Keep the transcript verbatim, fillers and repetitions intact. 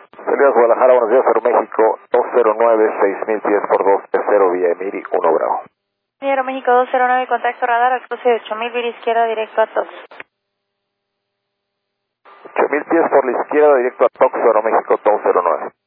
Salidas Guadalajara, buenos días, Aeroméxico dos cero nueve, seis mil pies por dos tres cero, vía Emiri, uno Bravo. Aeroméxico dos cero nueve, contacto radar, al cruce de ocho mil, vía izquierda, directo a Tox. ocho mil pies por la izquierda, directo a Tox, Aeroméxico dos cero nueve.